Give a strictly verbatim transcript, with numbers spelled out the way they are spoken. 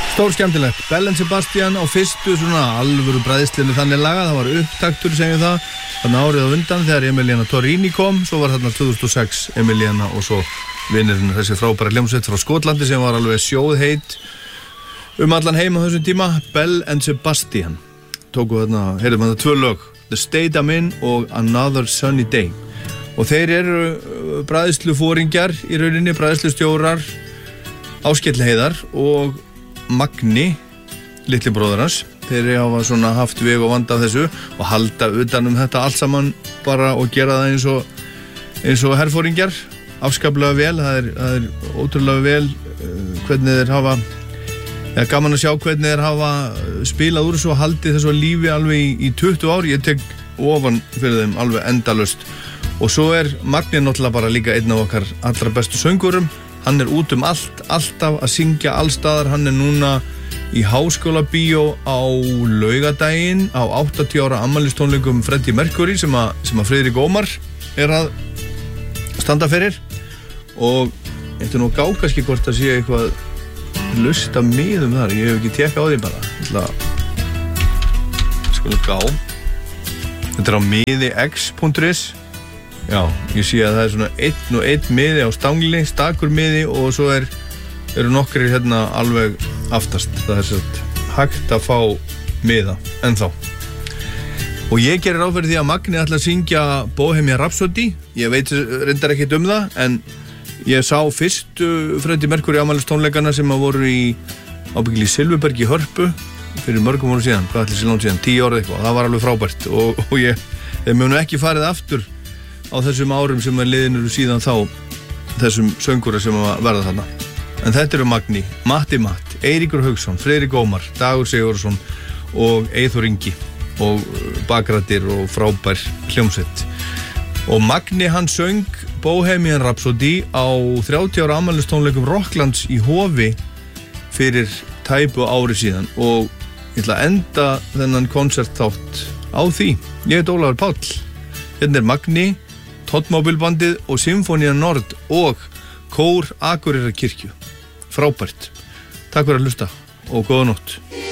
Stór skemmtilegt. Bell and Sebastian á fyrstu svona alvöru bræðslinu þannig laga. Það var upptaktur, segjum það. Þannig árið á undan þegar Emiliana Torrini kom. Svo var þarna tvö þúsund og sex Emiliana og svo vinurinn þessi frábæra hljómsveit frá Skotlandi sem var alveg sjóðheit um allan heim á þessum tíma. Bell and Sebastian. Tóku þarna, heyrðum þarna tvö lög. The State I'm In og Another Sunny Day. Og þeir eru bræðslufóringjar í rauninni, bræðslustjórar Áskell Heiðar og Magni, litli bróðir hans. Þeir hafa svona haft veg og vanda af þessu og halda utan um þetta allt saman bara og gera það eins og, eins og herfóringjar. Afskaplega vel, það er, það er ótrúlega vel uh, hvernig þeir hafa, ja, gaman að sjá hvernig þeir hafa spilað úr þessu og haldið þessu lífi alveg í, í tuttugu ár. Ég tek ofan fyrir þeim alveg endalaust. Og svo er Magni náttúrulega bara líka einn af okkar allra bestu söngurum. Hann er út um allt, alltaf að syngja allstaðar. Hann er núna í Háskólabíó á laugardaginn á áttatíu ára afmælistónleikum Freddie Mercury sem að, sem að Friðrik Ómar er að standa fyrir. Og ég ætti nú að gá kannski hvort það sé eitthvað lust af miðum þar. Ég hef ekki tekað á því bara. Ég ætla að skulum gá. Þetta er á miði x punktur is. Já, ég sé að það er svona einn og einn miði á stangli, stakur miði og svo er, eru nokkrir hérna alveg aftast. Það er svona hægt að fá miða ennþá. Og ég gerir ráð fyrir því að Magni ætla að syngja Bohemian Rhapsody. Ég veit reyndar ekkert um það, en ég sá fyrstu Freddie Mercury afmælistónleikana sem að voru í ábyggilega í Silfurbergi í Hörpu fyrir mörgum árum síðan. Hvað ætli sé langt síðan? tíu ára eitthvað. Það var alveg frábært og, og ég, ég mun ekki farið aftur á þessum árum sem að liðin eru síðan þá þessum söngura sem að verða þarna. En þetta eru Magni, Matti Matt, Eiríkur Hauksson, Friðrik Ómar, Dagur Sigurðsson og Eyþór Ingi og bakrættir og frábær hljómsveit. Og Magni hann söng Bohemian Rhapsody á þrjátíu ára afmælistónleikum Rocklands í Hofi fyrir tæpu ári síðan og ég ætla að enda þennan konsert þátt á því. Ég heit Ólafur Páll. Hérna er Magni, Toddmobilbandið og Sinfonía Nord og Kór Akureyrarkirkju. Frábært. Takk fyrir að hlusta og góða nótt.